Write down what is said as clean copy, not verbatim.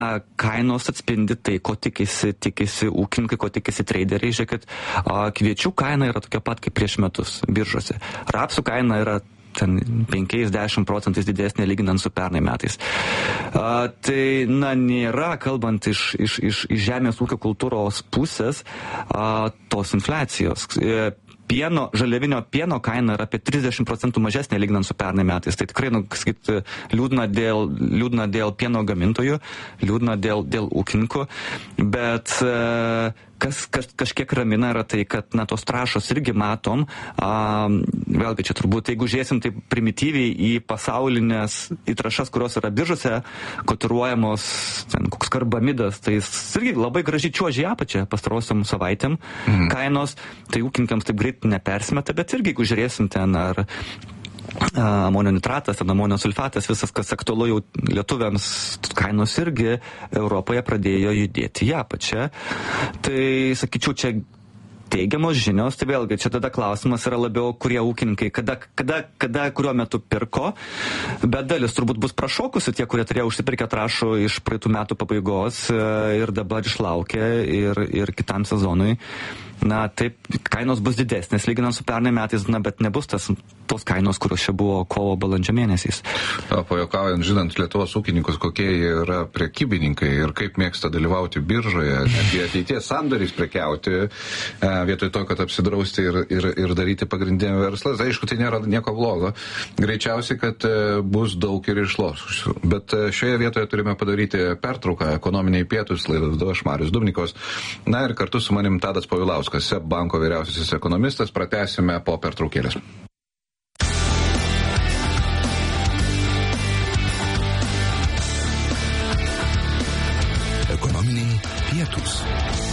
kainos atspindi tai, ko tikisi ūkininkai, ko tikisi traderiai. Žiūrėkit, kviečių kaina yra tokia pat kaip prieš metus biržose. Rapsų kaina yra ten 5-10% didesnė lyginant su pernai metais. Tai, nėra, kalbant iš žemės ūkio kultūros pusės, tos infliacijos. Žaliavinio pieno kaina yra apie 30% mažesnė lyginant su pernai metais. Tai tikrai, liūdna dėl pieno gamintojų, liūdna dėl ūkininkų, bet kas kažkiek ramina yra tai, kad tos trąšos irgi matom, vėlgi čia turbūt, jeigu žiūrėsim taip primityviai į pasaulinės, į trąšas, kurios yra biržose kotiruojamos, koks karbamidas, tai jis irgi labai gražiai čiuožė į apačią pastarosiom savaitėm kainos, tai ūkininkams taip greit nepersimeta, bet irgi, jeigu žiūrėsim ten ar amonio nitratas, amonio sulfatas, visas, kas aktualu jau lietuviams, kainos irgi Europoje pradėjo judėti į apačią. Tai, sakyčiau, čia teigiamos žinios, tai vėlgi, čia tada klausimas yra labiau, kurie ūkininkai, kada kuriuo metu pirko, bet dalis turbūt bus prašokusi tie, kurie turėjo užsipirkę trąšų iš praeitų metų pabaigos ir dabar išlaukė ir kitam sezonui. Taip, kainos bus didesnės, lyginant su pernai metais, bet nebus tos kainos, kurios čia buvo kovo balandžio mėnesiais. Pajuokaujant, žinant Lietuvos ūkininkus, kokie jie yra prekybininkai ir kaip mėgsta dalyvauti biržoje, netgi ateities sandoriais prekiauti, vietoj to, kad apsidrausti ir daryti pagrindinį verslą. Aišku, tai nėra nieko blogo. Greičiausiai, kad bus daug ir išlošusių. Bet šioje vietoje turime padaryti pertrauką, ekonominiai pietūs, laidą vedu aš, Marius Dubnikovas. Ir kartu su manim Tadas Povilauskas, SEB banko vyriausiasis ekonomistas. Pratęsime po pertraukėlės. Ekonominiai pietūs.